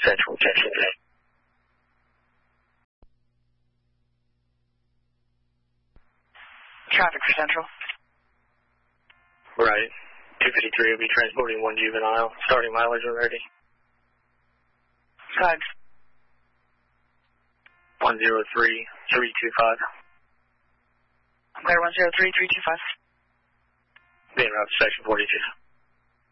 Central, Section 8. Traffic for Central. Right. 253 will be transporting one juvenile. Starting mileage already. Go ahead. 103-325. I'm clear, 103-325. Being routed to Section 42.